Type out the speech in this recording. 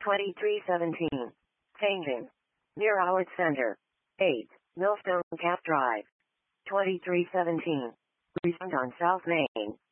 2317. Changing. Near Howard Center. 8. Millstone Cap Drive. 2317. Resend on South Main.